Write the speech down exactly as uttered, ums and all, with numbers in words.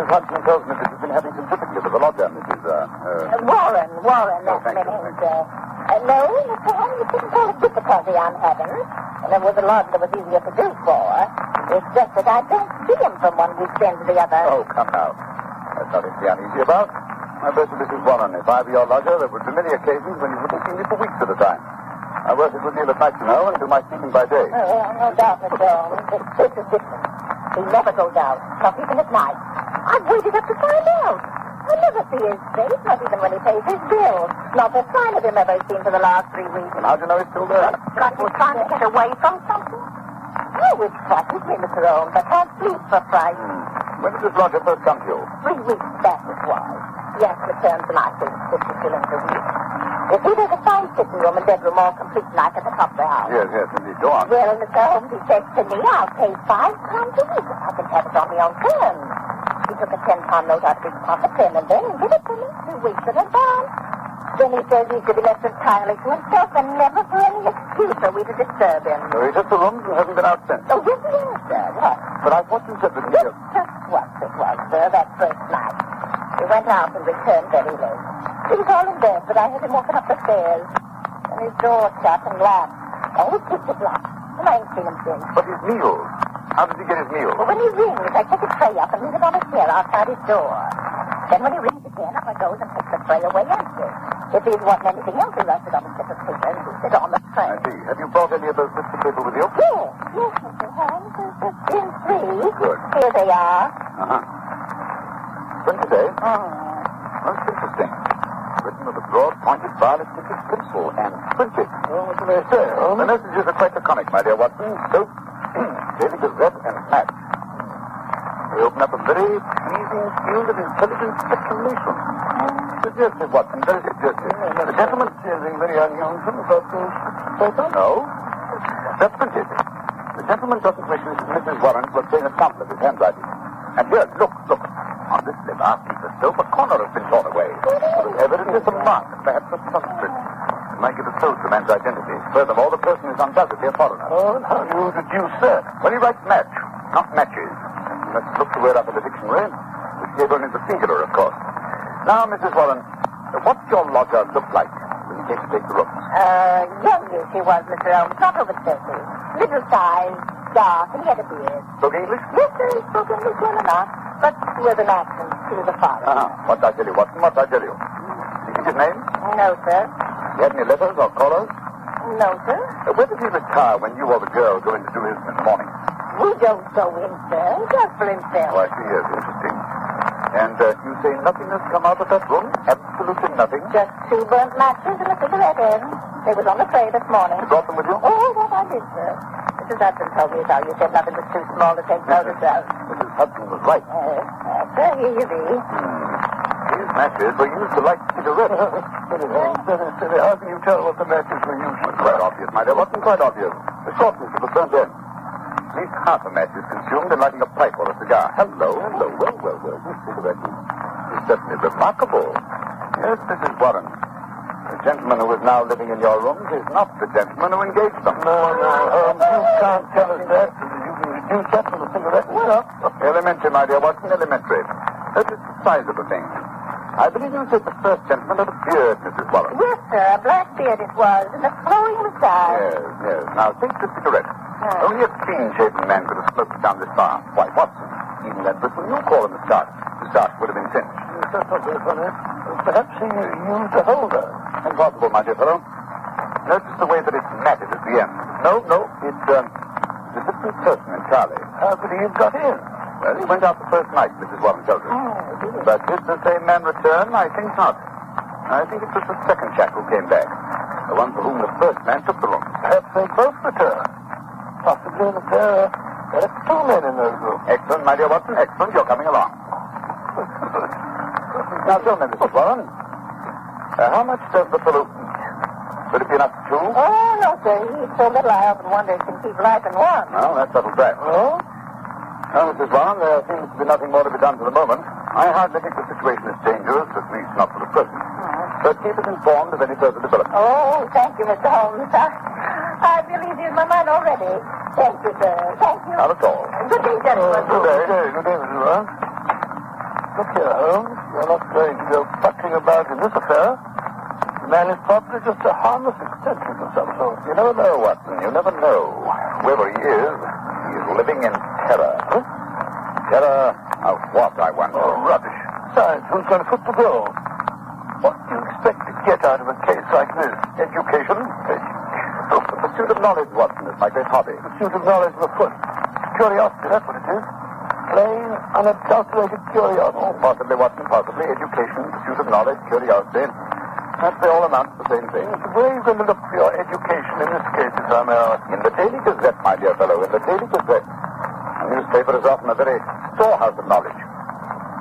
Missus Hudson tells me that you've been having some difficulty with the lodger, Missus Uh, uh... Warren, Warren, Oh, that's thank my you, name, thank sir. Uh, no, Mister Holmes, you couldn't call it difficulty I'm having. And there was a lot that was easier to do for. It's just that I don't see him from one weekend to the other. Oh, come now. That's nothing to be uneasy about. My best to Missus Warren, if I were your lodger, there would be many occasions when you wouldn't see me for weeks at a time. I work a good deal at night, you know, and do my sleeping by day. Oh, well, no doubt, Mister Holmes. It's this is different. He never goes out, not even at night. I've waited up to find out. I never see his face, not even when he pays his bills. Not a sign of him ever seen for the last three weeks. And how do you know he's still there? Got you trying to get away from something? Oh, it frightens me, Mister Holmes. I can't sleep for fright. Hmm. When did this lodger first come to you? Three weeks back it was. He asked me to turn to my things, fifty shillings a week. You see, there's a fine sitting room and bedroom all complete like at the top of the house. Yes, yes, indeed. Go on. Well, Mister Holmes, he says to me, I'll pay five pounds a week if I can have it on my own terms. He took a ten-pound note out of his pocket then and then and gave it to me two weeks in advance. Then he says he's to be left entirely to himself and never for any excuse are we to disturb him. So he took the rooms and hasn't been out since. Oh, yes, yes, sir. What? But I thought you said that he... Just, just what it was, sir, that first night. He went out and returned very late. He was all in bed, but I heard him walking up the stairs. And his door shut and locked. Oh, his kitchen locked. And I ain't seen him since. But his meals. How does he get his meals? Well, when he rings, I take a tray up and leave it on a chair outside his door. Then when he rings again, up I goes and take the tray away empty. If he's wanting anything else, he writes it on a slip of paper and leaves it on the tray. I see. Have you brought any of those bits of paper with you? Yes, yes, Mister Holmes. There's in three. Good. Here they are. Uh-huh. When today? Mm. Most interesting. Written with a broad, pointed, violet tipped pencil and printed. Well, what do they say, Holmes? The messages are quite laconic, my dear Watson. Soap, daily gazette, and match. They open up a very pleasing field of intelligent speculation. Suggestive, Watson, very suggestive. Yeah, The gentleman... Anything very unusual about those papers? No. That's printed. The gentleman doesn't wish Missus Warren to obtain a sample of his handwriting. And here, look, look. On this lip, our piece of soap, a corner has been torn away. Evidently some mark, perhaps a thumbprint. It might give a clue to the man's identity. Furthermore, the person is undoubtedly a foreigner. Oh, and how do you deduce that? Well, he writes match, not matches. Let's look the word up in the dictionary. This gave only the singular, of course. Now, Missus Warren, what's your lodger look like when he came to take the rooms? Uh, youngish he was, Mister Holmes. Not over thirty. Little size, dark, and he had a beard. Spoke English? Yes, sir, he spoke English well enough, but with an accent. He was a foreigner. Uh-huh. What I tell you, Watson, what I tell you. Did you get his name? No, sir. He had any letters or callers? No, sir. Uh, where did he retire when you or the girl go in to do his in the morning? We don't go in, sir. He does for himself. Oh, I see. Yes, interesting. And uh, you say nothing has come out of that room? Absolutely nothing? Just two burnt matches and a cigarette end. They was on the tray this morning. You brought them with you? Oh, that I did, sir. Missus Hudson told me how you said nothing was too small to take notice of. Missus Hudson was right. Uh, uh, sir, here you be. These matches were used to light cigarettes. Silly, how can you tell what the matches were used for? Quite obvious, my dear. Wasn't quite obvious. The shortness of the burnt end. At least half a match is consumed in lighting a pipe or a cigar. Hello, hello. Well, well, well. This cigarette is, is certainly remarkable. Yes, Missus Warren. The gentleman who is now living in your rooms is not the gentleman who engaged them. No, no, Holmes, you can't tell us that. You can reduce that from the cigarette itself. Elementary, my dear Watson, elementary. That is the size of the thing. I believe you said the first gentleman had a beard, Missus Warren. Yes, sir. A black beard it was, and a flowing moustache. Yes, yes. Now, take the cigarette. Hmm. Only a clean-shaven man could have smoked it down this far. Why, Watson, even that little you call a moustache, moustache would have been singed. That's not very funny. Perhaps he used a holder. Impossible, my dear fellow. Notice the way that it's matted at the end. No, no, it's, um, it's a different person entirely. How could he have got in? Well, he went out the first night, Missus Warren tells us. Oh, But did the same man return? I think not. I think it was the second chap who came back. The one for whom the first man took the room. Perhaps they both returned. Possibly that there, there are two men in those rooms. Excellent, my dear Watson, excellent. You're coming along. Now, tell me, Missus Warren, uh, how much does the fellow eat? Would it be enough for two? Oh, no, sir. He eats so little, I often wonder if he can keep life in one. Well, that settles that. Oh? Well, Missus Warren, there seems to be nothing more to be done for the moment. I hardly think the situation is dangerous, at least not for the present. Mm-hmm. But keep us informed of any further developments. Oh, thank you, Mister Holmes. I, I feel easier in my mind already. Thank you, sir. Thank you. Not at all. Good day, gentlemen. Good day, good day, Missus Warren. Look here, Holmes. You're not going to go bucking about in this affair. The man is probably just a harmless eccentric of some sort. You never know, Watson. You never know. Whoever he is, he is living in terror. Huh? Terror of what, I wonder? Oh, rubbish. Besides, who's going to foot the bill? What do you expect to get out of a case like this? Education? Look, the pursuit of knowledge, Watson, is my great hobby. Pursuit of knowledge of a foot. Curiosity, that's what it is. Plain, unadulterated curiosity. Oh, possibly, Watson, possibly. Education, pursuit of knowledge, curiosity. Perhaps they all amount to the same thing. Where are you going to look for your education in this case, if I may ask? In the Daily Gazette, my dear fellow, in the Daily Gazette. A newspaper is often a very storehouse of knowledge.